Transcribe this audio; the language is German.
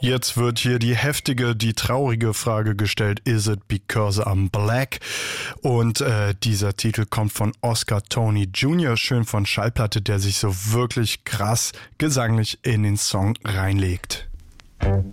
Jetzt wird hier die heftige, die traurige Frage gestellt, is it because I'm black? Und dieser Titel kommt von Oscar Tony Jr., schön von Schallplatte, der sich so wirklich krass gesanglich in den Song reinlegt.